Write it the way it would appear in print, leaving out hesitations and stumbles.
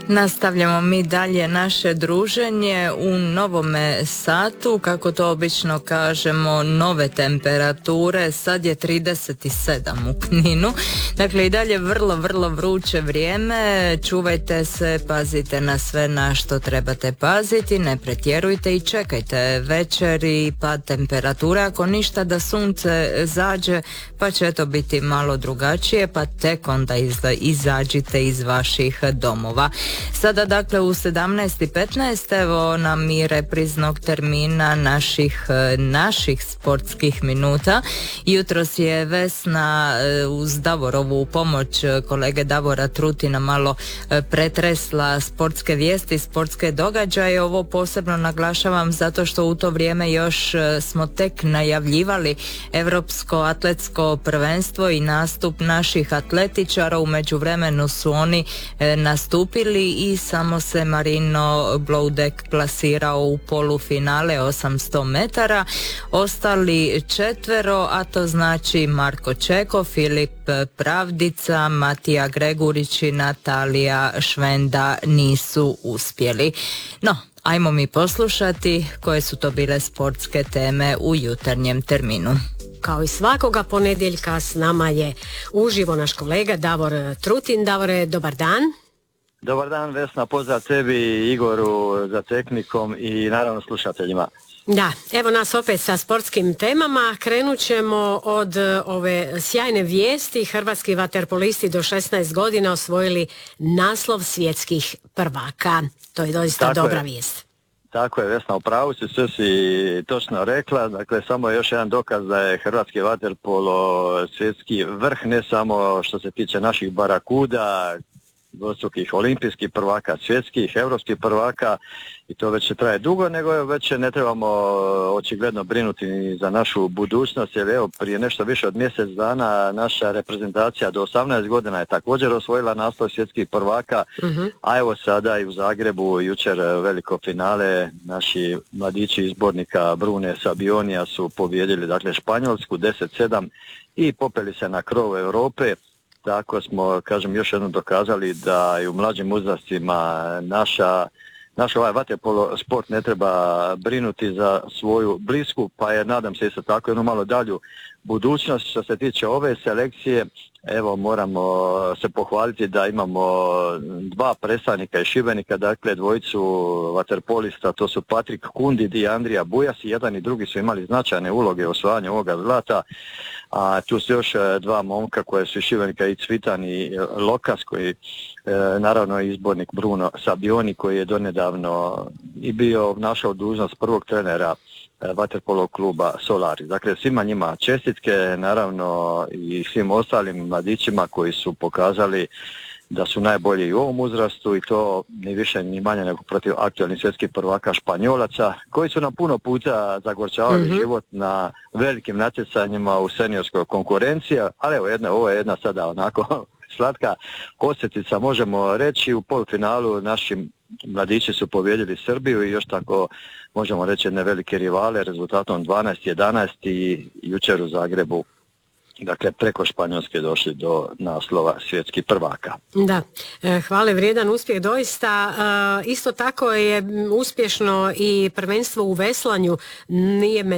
Nastavljamo mi dalje naše druženje u novome satu, kako to obično kažemo, nove temperature. Sad je 37 u Kninu, dakle i dalje vrlo vruće vrijeme. Čuvajte se, pazite na sve na što trebate paziti, ne pretjerujte i čekajte večer i pad temperature, ako ništa da sunce zađe, pa će to biti malo drugačije, pa tek onda izađite iz vaših domova. Sada dakle u 17:15 evo nam i repriznog termina naših sportskih minuta. Jutros je Vesna uz Davorovu pomoć kolege Davora Trutina malo pretresla sportske vijesti, sportske događaje. Ovo posebno naglašavam zato što u to vrijeme još smo tek najavljivali Europsko atletsko prvenstvo i nastup naših atletičara. U međuvremenu su oni nastupili i samo se Marino Bloudek plasirao u polufinale 800 metara. Ostali četvero, a to znači Marko Čeko, Filip Pravdica, Matija Gregurić i Natalija Švenda nisu uspjeli. No, ajmo mi poslušati koje su to bile sportske teme u jutarnjem terminu. Kao i svakoga ponedjeljka s nama je uživo naš kolega Davor Trutin. Davore, dobar dan. Dobar dan Vesna, pozdrav tebi, Igoru za tehnikom i naravno slušateljima. Da, evo nas opet sa sportskim temama. Krenut ćemo od ove sjajne vijesti. Hrvatski vaterpolisti do 16 godina osvojili naslov svjetskih prvaka. To je doista dobra vijest. Tako je Vesna, u pravu si, sve si točno rekla. Dakle, samo je još jedan dokaz da je hrvatski vaterpolo svjetski vrh, ne samo što se tiče naših barakuda, dvostrukih olimpijskih prvaka, svjetskih, europskih prvaka, i to već traje dugo, nego već ne trebamo očigledno brinuti ni za našu budućnost, jer evo prije nešto više od mjesec dana naša reprezentacija do 18 godina je također osvojila naslov svjetskih prvaka, a evo sada i u Zagrebu jučer veliko finale, naši mladići izbornika Brune Sabionija su pobijedili dakle Španjolsku 10-7 i popeli se na krov Europe. Tako smo, kažem, još jednom dokazali da i u mlađim uzrastima naš ovaj vaterpolo sport ne treba brinuti za svoju blisku, pa je, nadam se isto tako, jednu malo dalju budućnost. Što se tiče ove selekcije, evo moramo se pohvaliti da imamo dva predstavnika iz Šibenika, dakle dvojicu vaterpolista, to su Patrik Kundid i Andrija Bujas, i jedan i drugi su imali značajne uloge u osvajanju ovoga zlata, a tu su još dva momka koje su iz Šibenika, i Cvitan i Lokas, koji naravno izbornik Bruno Sabioni, koji je donedavno i bio našao dužnost prvog trenera vaterpolo kluba Solari. Dakle, svima njima čestitke, naravno i svim ostalim mladićima koji su pokazali da su najbolji u ovom uzrastu, i to ni više ni manje nego protiv aktualnih svjetskih prvaka Španjolaca, koji su nam puno puta zagorčavali život na velikim natjecanjima u seniorskoj konkurenciji, ali evo ovo je jedna sada onako slatka osjetica, možemo reći. U polufinalu naši mladići su pobijedili Srbiju i još tako možemo reći jedne velike rivale rezultatom 12-11 i jučer u Zagrebu, dakle preko Španjolske došli do naslova svjetskih prvaka. Da, hvale vrijedan uspjeh doista. Isto tako je uspješno i prvenstvo u veslanju, nije